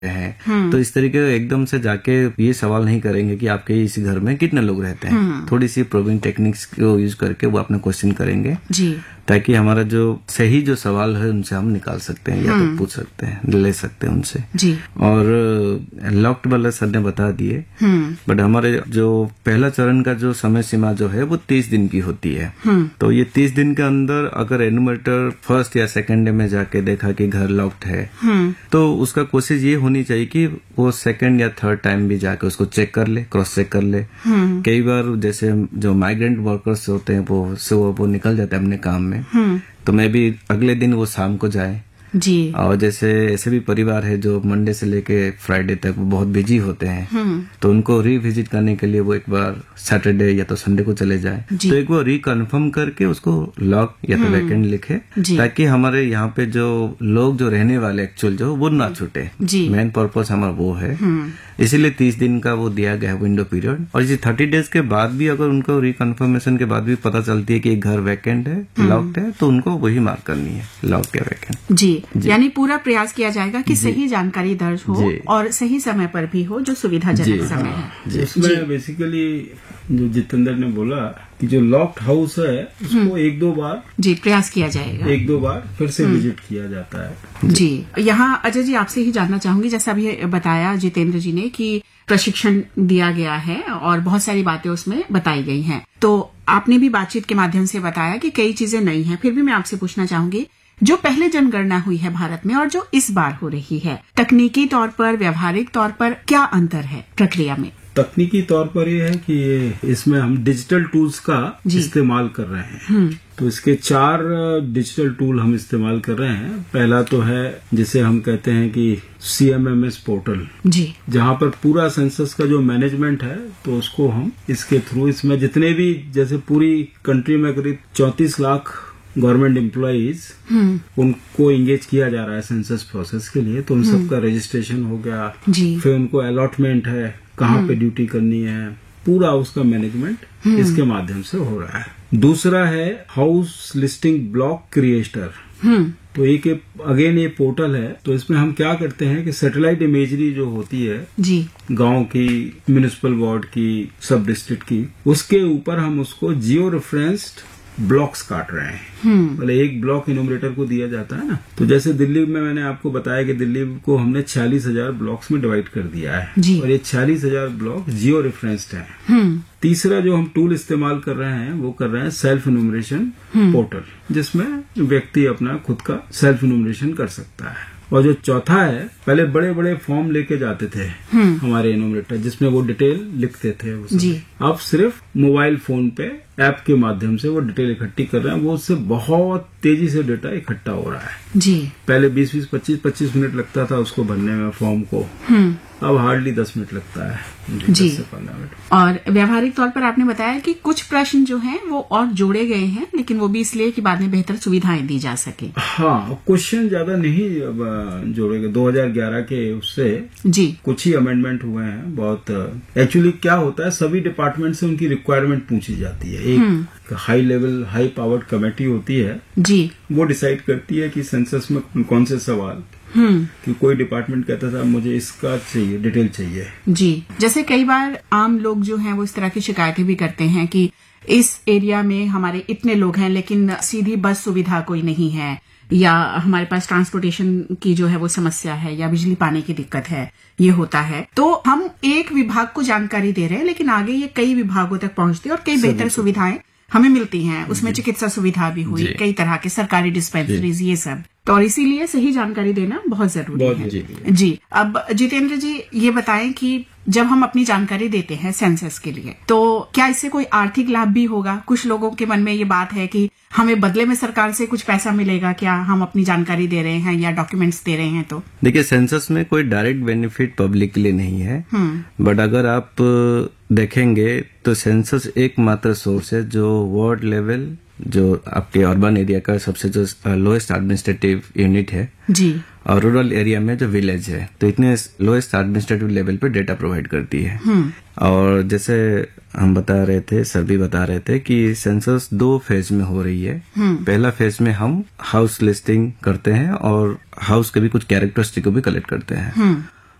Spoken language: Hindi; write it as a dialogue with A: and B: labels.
A: हैं। तो इस तरीके एकदम से जाके ये सवाल नहीं करेंगे कि आपके इस घर में कितने लोग रहते हैं। थोड़ी सी प्रोबिंग टेक्निक्स को यूज करके वो अपना क्वेश्चन करेंगे जी, ताकि हमारा जो सही जो सवाल है उनसे हम निकाल सकते हैं या तो पूछ सकते हैं, ले सकते हैं उनसे जी। और लॉक्ड वाला सर ने बता दिए, बट हमारे जो पहला चरण का जो समय सीमा जो है वो 30 दिन की होती है। तो ये 30 दिन के अंदर अगर एनुमरेटर फर्स्ट या सेकंड डे में जाके देखा कि घर लॉक्ड है, तो उसका कोशिश ये होनी चाहिए कि वो सेकंड या थर्ड टाइम भी जाके उसको चेक कर ले, क्रॉस चेक कर ले। कई बार जैसे जो माइग्रेंट वर्कर्स होते हैं वो निकल जाते हैं अपने काम में, तो मैं भी अगले दिन वो शाम को जाए जी। और जैसे ऐसे भी परिवार है जो मंडे से लेके फ्राइडे तक वो बहुत बिजी होते हैं, तो उनको रिविजिट करने के लिए वो एक बार सैटरडे या तो संडे को चले जाए, तो एक बार रिकन्फर्म करके उसको लॉक या तो वैकेंट लिखे, ताकि हमारे यहाँ पे जो लोग जो रहने वाले एक्चुअल जो वो ना छूटे। मेन पर्पस हमारा वो है, इसीलिए 30 दिन का वो दिया गया है विंडो पीरियड। और इसी 30 डेज के बाद भी अगर उनको रिकन्फर्मेशन के बाद भी पता चलती है कि घर वैकेंट है, लॉक्ड है, तो उनको वही मार्क करनी है, लॉक्ड या वैकेंट जी। यानी पूरा प्रयास किया जाएगा कि सही जानकारी दर्ज हो और सही समय पर भी हो, जो सुविधाजनक समय है।
B: इसमें बेसिकली जो जितेंद्र ने बोला कि जो लॉक्ड हाउस है उसको 1-2 बार
A: जी प्रयास किया जाएगा,
B: 1-2 बार फिर से विजिट किया जाता है
A: जी। यहाँ अजय जी आपसे ही जानना चाहूंगी, जैसा अभी बताया जितेंद्र जी ने कि प्रशिक्षण दिया गया है और बहुत सारी बातें उसमें बताई गई हैं, तो आपने भी बातचीत के माध्यम से बताया कि कई चीजें नई हैं। फिर भी मैं आपसे पूछना चाहूंगी, जो पहले जनगणना हुई है भारत में और जो इस बार हो रही है, तकनीकी तौर पर, व्यावहारिक तौर पर क्या अंतर है प्रक्रिया में?
B: तकनीकी तौर पर ये है कि इसमें हम डिजिटल टूल्स का इस्तेमाल कर रहे हैं। तो इसके 4 डिजिटल टूल हम इस्तेमाल कर रहे हैं। पहला तो है जिसे हम कहते हैं कि CMMS पोर्टल जी, जहाँ पर पूरा सेंसस का जो मैनेजमेंट है, तो उसको हम इसके थ्रू, इसमें जितने भी जैसे पूरी कंट्री में करीब 34 लाख गवर्नमेंट एम्प्लॉइज उनको एंगेज किया जा रहा है सेंसस प्रोसेस के लिए, तो उन सबका रजिस्ट्रेशन हो गया, फिर उनको अलॉटमेंट है, कहाँ पे ड्यूटी करनी है, पूरा उसका मैनेजमेंट इसके माध्यम से हो रहा है। दूसरा है हाउस लिस्टिंग ब्लॉक क्रिएटर। तो एक अगेन ये पोर्टल है, तो इसमें हम क्या करते हैं कि सैटेलाइट इमेजरी जो होती है जी, गांव की, म्युनिसिपल वार्ड की, सब डिस्ट्रिक्ट की, उसके ऊपर हम उसको जियो रेफरेंस्ड ब्लॉक्स काट रहे हैं। मतलब एक ब्लॉक इनोमिनेटर को दिया जाता है ना, तो जैसे दिल्ली में मैंने आपको बताया कि दिल्ली को हमने 46,000 ब्लॉक्स में डिवाइड कर दिया है, और ये 46,000 ब्लॉक जियो रेफरेंस्ड है। तीसरा जो हम टूल इस्तेमाल कर रहे हैं वो कर रहे हैं सेल्फ इनोमिनेशन पोर्टल, जिसमें व्यक्ति अपना खुद का सेल्फ इनोमिनेशन कर सकता है। और जो चौथा है, पहले बड़े बड़े फॉर्म लेके जाते थे हमारे इनोमिनेटर, जिसमें वो डिटेल लिखते थे जी। अब सिर्फ मोबाइल फोन पे ऐप के माध्यम से वो डिटेल इकट्ठी कर रहे हैं, वो उससे बहुत तेजी से डेटा इकट्ठा हो रहा है जी। पहले 20-20, 25-25 मिनट लगता था उसको भरने में फॉर्म को, अब हार्डली 10 मिनट लगता है जी। 10 से 15 मिनट।
A: और व्यावहारिक तौर पर आपने बताया कि कुछ प्रश्न जो हैं वो और जोड़े गए हैं, लेकिन वो भी इसलिए कि बाद में बेहतर सुविधाएं दी जा सके।
B: हाँ, क्वेश्चन ज्यादा नहीं जोड़े गए। 2011 के उससे जी कुछ ही अमेंडमेंट हुए हैं बहुत। एक्चुअली क्या होता है, सभी डिपार्टमेंट से उनकी रिक्वायरमेंट पूछी जाती है। एक high level, high powered committee होती है जी, वो डिसाइड करती है कि सेंसस में कौन से सवाल, कि कोई डिपार्टमेंट कहता था मुझे इसका चाहिए, डिटेल चाहिए
A: जी। जैसे कई बार आम लोग जो हैं वो इस तरह की शिकायतें भी करते हैं कि इस एरिया में हमारे इतने लोग हैं लेकिन सीधी बस सुविधा कोई नहीं है, या हमारे पास ट्रांसपोर्टेशन की जो है वो समस्या है, या बिजली पानी की दिक्कत है, ये होता है। तो हम एक विभाग को जानकारी दे रहे हैं, लेकिन आगे ये कई विभागों तक पहुंचती है और कई बेहतर सुविधाएं हमें मिलती हैं। उसमें चिकित्सा सुविधा भी हुई, कई तरह के सरकारी डिस्पेंसरीज, ये सब। तो और इसीलिए सही जानकारी देना बहुत जरूरी है जी। अब जितेंद्र जी ये बताएं कि जब हम अपनी जानकारी देते हैं सेंसस के लिए, तो क्या इससे कोई आर्थिक लाभ भी होगा? कुछ लोगों के मन में ये बात है कि हमें बदले में सरकार से कुछ पैसा मिलेगा क्या, हम अपनी जानकारी दे रहे हैं या डॉक्यूमेंट्स दे रहे हैं तो?
C: देखिए, सेंसस में कोई डायरेक्ट बेनिफिट पब्लिक के लिए नहीं है, बट अगर आप देखेंगे तो सेंसस एकमात्र सोर्स है जो वार्ड लेवल, जो आपके अर्बन एरिया का सबसे जो लोएस्ट एडमिनिस्ट्रेटिव यूनिट है जी, और रूरल एरिया में जो विलेज है, तो इतने लोएस्ट एडमिनिस्ट्रेटिव लेवल पे डेटा प्रोवाइड करती है। और जैसे हम बता रहे थे, सर भी बता रहे थे कि सेंसस 2 फेज में हो रही है। पहला फेज में हम हाउस लिस्टिंग करते हैं और हाउस के भी कुछ कैरेक्टरिस्टिक को भी कलेक्ट करते हैं।